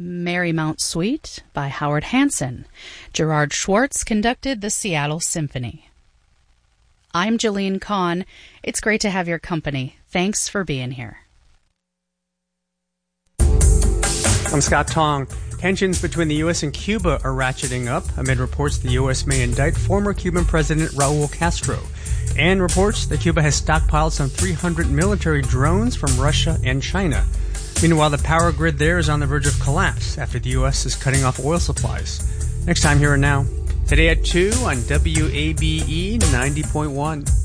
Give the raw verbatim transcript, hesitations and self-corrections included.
Marymount Suite by Howard Hanson. Gerard Schwartz conducted the Seattle Symphony. I'm Jillian Kahn. It's great to have your company. Thanks for being here. I'm Scott Tong. Tensions between the U S and Cuba are ratcheting up amid reports the U S may indict former Cuban President Raul Castro, and reports that Cuba has stockpiled some three hundred military drones from Russia and China. Meanwhile, the power grid there is on the verge of collapse after the U S is cutting off oil supplies. Next time, Here and Now. Today at two on W A B E ninety point one.